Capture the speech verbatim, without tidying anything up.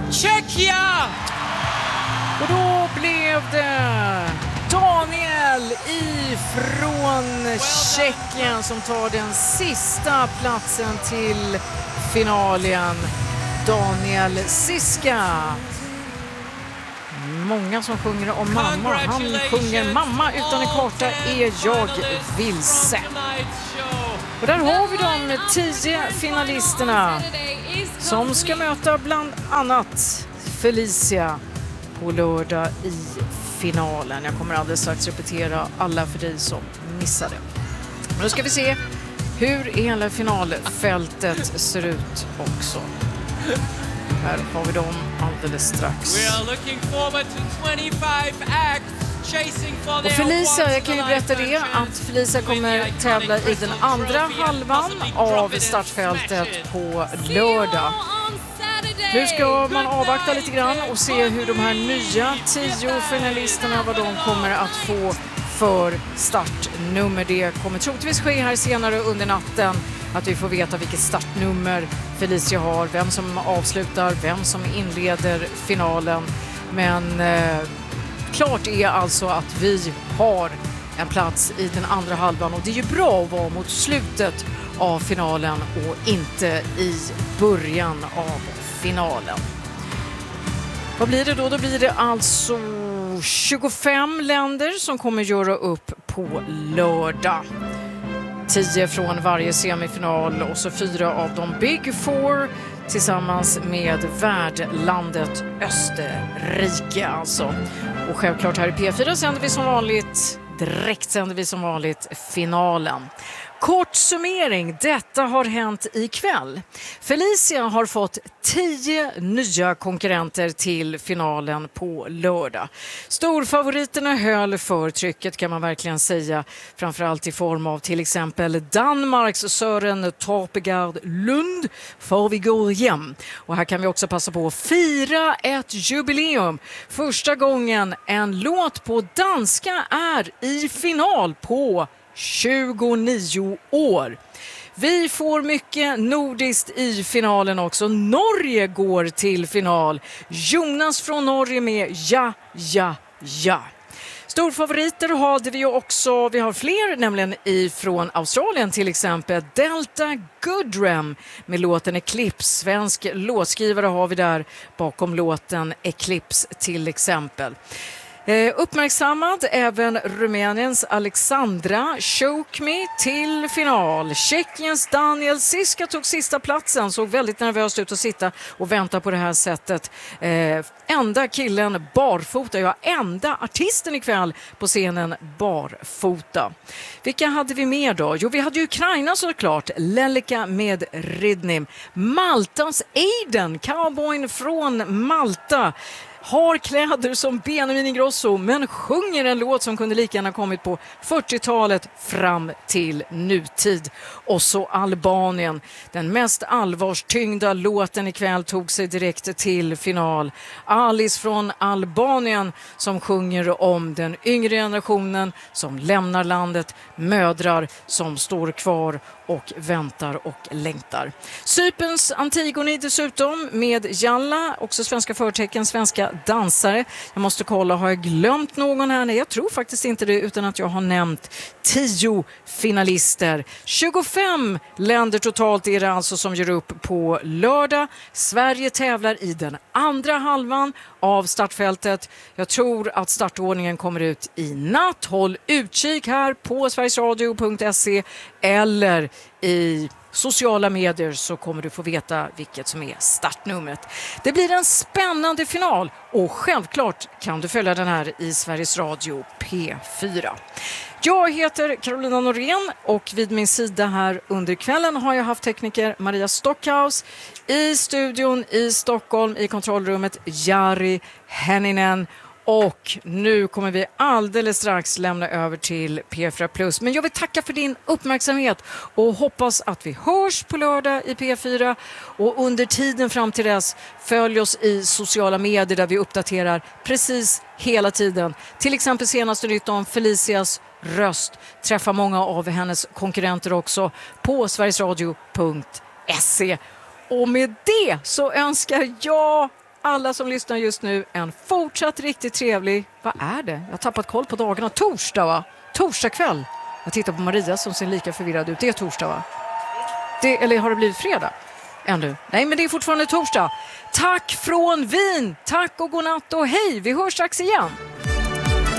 Tjeckien! Och då blev det Daniel ifrån Tjeckien som tar den sista platsen till finalen. Daniel Siska. Många som sjunger om mamma. Han sjunger mamma utan en karta är jag vilse. Och där har vi de tio finalisterna som ska möta bland annat Felicia på lördag i finalen. Jag kommer alldeles strax repetera alla för dig som missade. Men då ska vi se hur hela finalfältet ser ut också. Här har vi dem alldeles strax. Och Felicia, jag kan ju berätta det att Felicia kommer tävla i den andra halvan av startfältet på lördag. Nu ska man avvakta lite grann och se hur de här nya tio finalisterna, vad de kommer att få för startnummer. Det kommer troligtvis ske här senare under natten att vi får veta vilket startnummer Felicia har, vem som avslutar, vem som inleder finalen. Men eh, klart är alltså att vi har en plats i den andra halvan och det är ju bra att vara mot slutet av finalen och inte i början av finalen. Vad blir det då? Då blir det alltså tjugofem länder som kommer göra upp på lördag. tio från varje semifinal och så fyra av de Big Four tillsammans med värdlandet Österrike alltså. Och självklart här i P fyra sänder vi som vanligt, direkt sänder vi som vanligt finalen. Kort summering, detta har hänt ikväll. Felicia har fått tio nya konkurrenter till finalen på lördag. Storfavoriterna höll för trycket kan man verkligen säga. Framförallt i form av till exempel Danmarks Søren Torpegard Lund för vi går hem. Och här kan vi också passa på att fira ett jubileum. Första gången en låt på danska är i final på tjugonio år. Vi får mycket nordiskt i finalen också. Norge går till final. Jonas från Norge med Ja, ja, ja. Storfavoriter hade vi också. Vi har fler nämligen ifrån Australien till exempel. Delta Goodrem med låten Eclipse. Svensk låtskrivare har vi där bakom låten Eclipse till exempel. Eh, uppmärksammad även Rumäniens Alexandra Choke Me till final. Tjeckiens Daniel Siska tog sista platsen, såg väldigt nervöst ut att sitta och vänta på det här sättet. Eh, enda killen barfota, ja enda artisten ikväll på scenen barfota. Vilka hade vi mer då? Jo, vi hade ju Ukraina såklart, Lelika med Ridnim. Maltas Aiden, cowboyn från Malta. Har kläder som Benjamin Ingrosso men sjunger en låt som kunde lika gärna kommit på fyrtiotalet fram till nutid. Och så Albanien, den mest allvarstyngda låten ikväll tog sig direkt till final. Alice från Albanien som sjunger om den yngre generationen som lämnar landet, mödrar som står kvar och väntar och längtar. Cyperns Antigone dessutom med Jalla, också svenska förtecken, svenska dansare. Jag måste kolla, har jag glömt någon här? Nej, jag tror faktiskt inte det utan att jag har nämnt tio finalister. tjugofem länder totalt är det alltså som gör upp på lördag. Sverige tävlar i den andra halvan av startfältet. Jag tror att startordningen kommer ut i natt. Håll utkik här på sverigesradio punkt se eller i sociala medier så kommer du få veta vilket som är startnumret. Det blir en spännande final och självklart kan du följa den här i Sveriges Radio P fyra. Jag heter Carolina Norén och vid min sida här under kvällen har jag haft tekniker Maria Stockhaus, i studion i Stockholm i kontrollrummet Jari Henninen. Och nu kommer vi alldeles strax lämna över till P fyra Plus. Men jag vill tacka för din uppmärksamhet och hoppas att vi hörs på lördag i P fyra. Och under tiden fram till dess, följ oss i sociala medier där vi uppdaterar precis hela tiden. Till exempel senaste nytt om Felicias röst. Träffa många av hennes konkurrenter också på sverigesradio punkt se. Och med det så önskar jag alla som lyssnar just nu en fortsatt riktigt trevlig, vad är det? Jag har tappat koll på dagarna. Torsdag va? Torsdag kväll. Jag tittar på Maria som ser lika förvirrad ut. Det är torsdag va? Det, eller har det blivit fredag? Ännu. Nej, men det är fortfarande torsdag. Tack från Wien. Tack och godnatt och hej. Vi hörs strax igen.